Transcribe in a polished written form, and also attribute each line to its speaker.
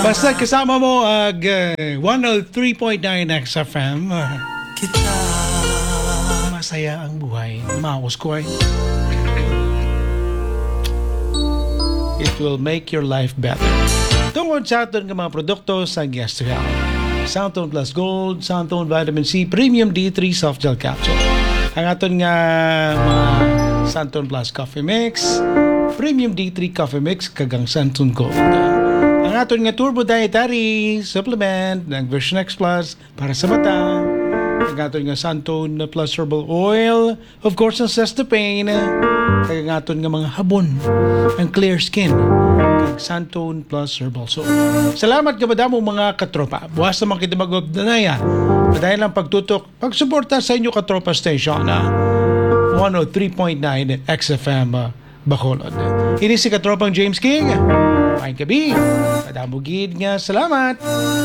Speaker 1: Basta kasama mo ag 103.9 XFM. Masaya ang buhay. Maos ko ay. It will make your life better. Tungkol sa aton ng mga produkto sa Yes to Health. Santon Plus Gold, Santon Vitamin C, Premium D3 Soft Gel Capsule. Ang aton nga mga Santon Plus Coffee Mix, Premium D3 Coffee Mix, kagang Santon Gold. Ang aton nga Turbo Dietary Supplement ng Version X Plus para sa mata. Ang aton nga Santon Plus Herbal Oil, of course ang Cestipane. Ang aton nga mga habon, ang Clear Skin, ang Santon Plus Herbal Soap. Salamat kabadamo mga katropa. Buwas naman kita mag-obdanaya. Dahil lang pagtutok, pagsuporta sa inyo katropa station na 103.9 XFM Bacolod. Ini si katropang James King. Maayong gabi. Madamugid nga salamat.